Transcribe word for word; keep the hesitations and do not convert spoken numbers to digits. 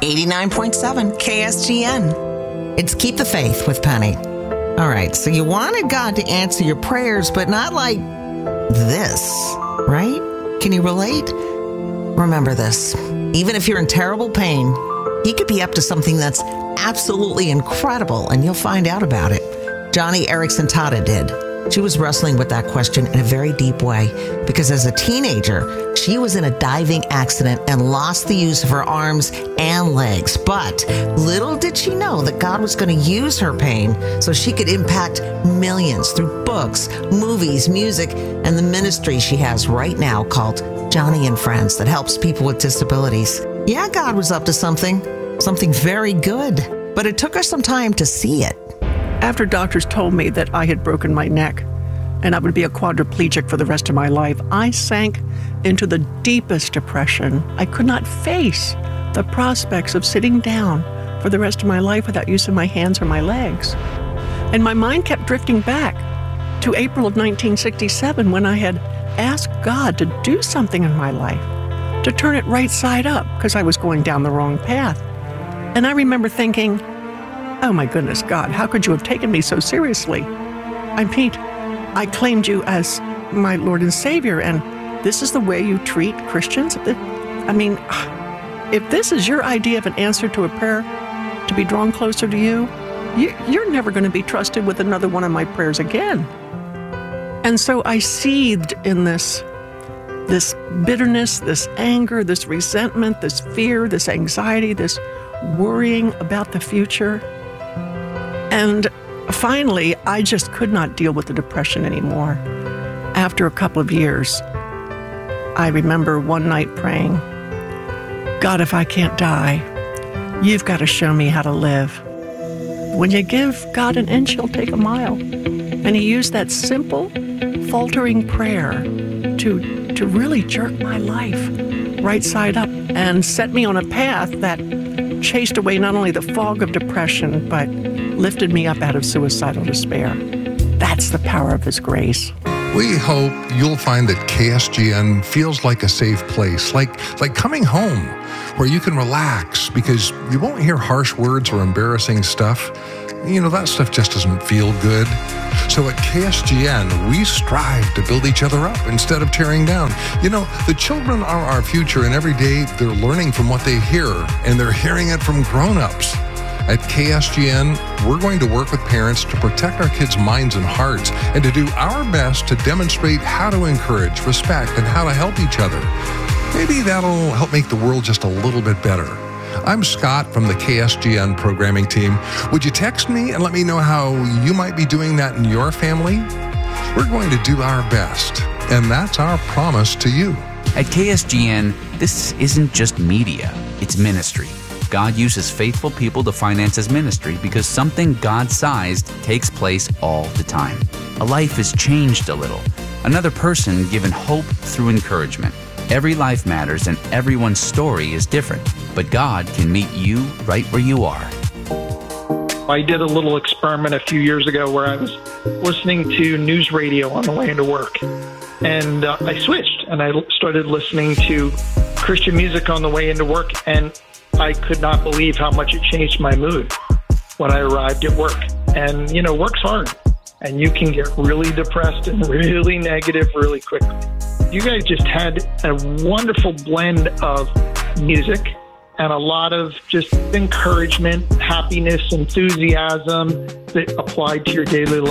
eighty-nine point seven K S G N. It's Keep the Faith with Penny. All right, so you wanted God to answer your prayers, but not like this, right? Can you relate? Remember this. Even if you're in terrible pain, He could be up to something that's absolutely incredible, and you'll find out about it. Joni Eareckson Tada did. She was wrestling with that question in a very deep way because as a teenager, she was in a diving accident and lost the use of her arms and legs. But little did she know that God was going to use her pain so she could impact millions through books, movies, music, and the ministry she has right now called Joni and Friends that helps people with disabilities. Yeah, God was up to something, something very good, but it took her some time to see it. After doctors told me that I had broken my neck and I would be a quadriplegic for the rest of my life, I sank into the deepest depression. I could not face the prospects of sitting down for the rest of my life without using my hands or my legs. And my mind kept drifting back to April of nineteen sixty-seven when I had asked God to do something in my life, to turn it right side up because I was going down the wrong path. And I remember thinking, oh my goodness, God, how could you have taken me so seriously? I mean, I claimed you as my Lord and Savior, and this is the way you treat Christians? I mean, if this is your idea of an answer to a prayer to be drawn closer to you, you're never going to be trusted with another one of my prayers again. And so I seethed in this, this bitterness, this anger, this resentment, this fear, this anxiety, this worrying about the future. And finally, I just could not deal with the depression anymore. After a couple of years, I remember one night praying, God, if I can't die, you've got to show me how to live. When you give God an inch, He'll take a mile. And He used that simple, faltering prayer to, to really jerk my life right side up and set me on a path that chased away not only the fog of depression, but lifted me up out of suicidal despair. That's the power of His grace. We hope you'll find that K S G N feels like a safe place, like, like coming home, where you can relax because you won't hear harsh words or embarrassing stuff. You know, that stuff just doesn't feel good. So at K S G N, we strive to build each other up instead of tearing down. You know, the children are our future, and every day they're learning from what they hear, and they're hearing it from grown-ups. At K S G N, we're going to work with parents to protect our kids' minds and hearts and to do our best to demonstrate how to encourage, respect, and how to help each other. Maybe that'll help make the world just a little bit better. I'm Scott from the K S G N programming team. Would you text me and let me know how you might be doing that in your family? We're going to do our best, and that's our promise to you. At K S G N, this isn't just media, it's ministry. God uses faithful people to finance His ministry because something God-sized takes place all the time. A life is changed a little. Another person given hope through encouragement. Every life matters and everyone's story is different, but God can meet you right where you are. I did a little experiment a few years ago where I was listening to news radio on the way into work, and uh, I switched and I started listening to Christian music on the way into work, and I could not believe how much it changed my mood when I arrived at work. And, you know, work's hard, and you can get really depressed and really negative really quickly. You guys just had a wonderful blend of music and a lot of just encouragement, happiness, enthusiasm that applied to your daily life.